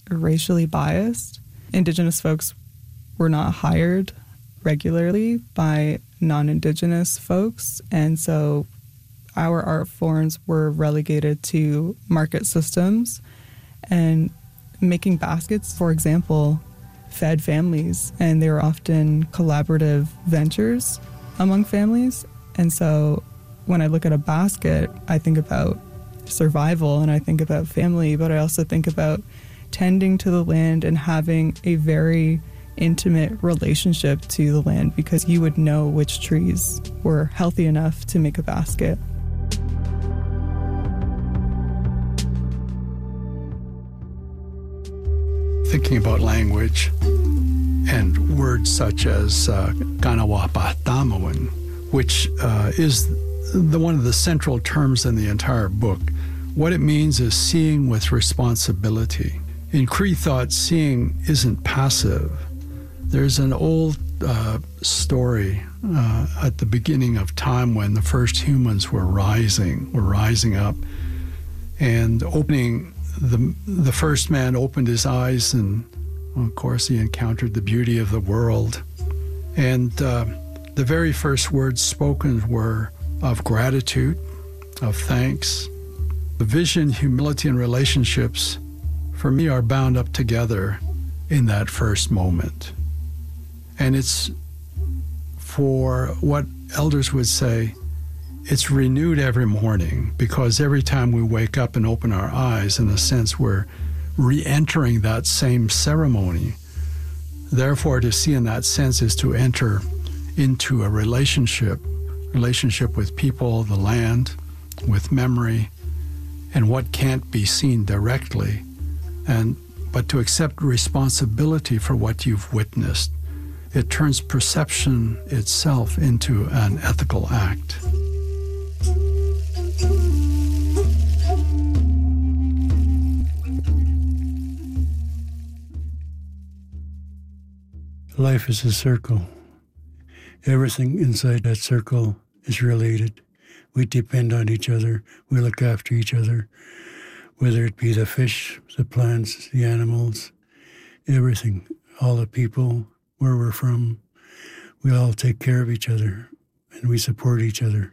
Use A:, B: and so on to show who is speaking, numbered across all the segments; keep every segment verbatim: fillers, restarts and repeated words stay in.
A: racially biased. Indigenous folks were not hired regularly by non-Indigenous folks, and so our art forms were relegated to market systems, and making baskets, for example, fed families, and they were often collaborative ventures among families. And so when I look at a basket, I think about survival and I think about family, but I also think about tending to the land and having a very intimate relationship to the land, because you would know which trees were healthy enough to make a basket.
B: Thinking about language and words such as uh, Kanawapahtamoan, which uh, is the one of the central terms in the entire book. What it means is seeing with responsibility. In Cree thought, seeing isn't passive. There's an old uh, story uh, at the beginning of time when the first humans were rising, were rising up, and opening, the, the first man opened his eyes, and well, of course he encountered the beauty of the world. And uh, the very first words spoken were of gratitude, of thanks. The vision, humility, and relationships, for me, are bound up together in that first moment. And it's, for what elders would say, it's renewed every morning, because every time we wake up and open our eyes, in a sense, we're re-entering that same ceremony. Therefore, to see in that sense is to enter into a relationship, relationship with people, the land, with memory, and what can't be seen directly, and but to accept responsibility for what you've witnessed. It turns perception itself into an ethical act.
C: Life is a circle. Everything inside that circle is related. We depend on each other. We look after each other, whether it be the fish, the plants, the animals, everything, all the people, where we're from. We all take care of each other, and we support each other.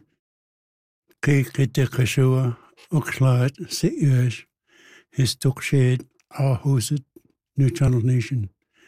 C: New Channel Nation.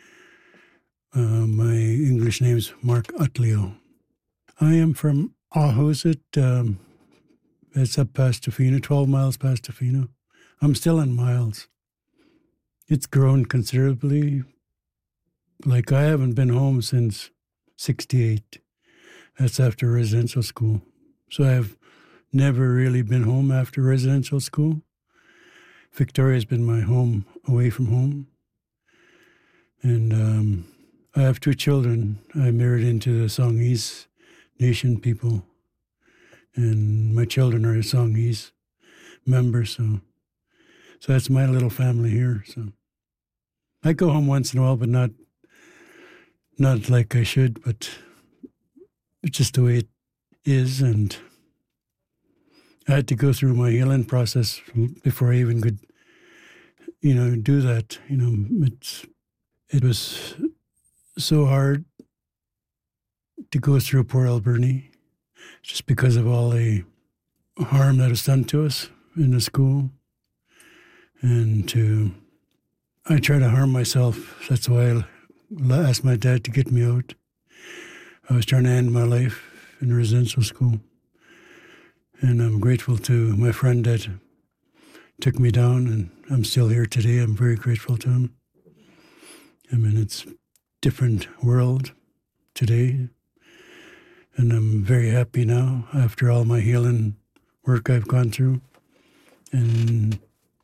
C: Uh, my English name is Mark Utleo. I am from Ahusit. Um, it's up past Tofino, twelve miles past Tofino. I'm still in miles. It's grown considerably. Like, I haven't been home since sixty-eight. That's after residential school. So I've never really been home after residential school. Victoria's been my home away from home. And um, I have two children. I married into the Songhees Nation people. And my children are Songhees members. So, so that's my little family here. So I go home once in a while, but not Not like I should, but it's just the way it is. And I had to go through my healing process before I even could, you know, do that. You know, it's it was so hard to go through Port Alberni, just because of all the harm that was done to us in the school. And to, I try to harm myself. That's why I asked my dad to get me out. I was trying to end my life in residential school. And I'm grateful to my friend that took me down, and I'm still here today. I'm very grateful to him. I mean, it's a different world today. And I'm very happy now after all my healing work I've gone through. And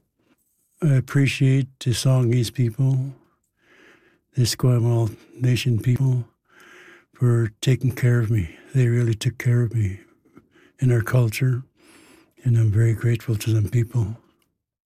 C: I appreciate the Songhees people, the Esquimalt Nation people, for taking care of me. They really took care of me in our culture, and I'm very grateful to them people.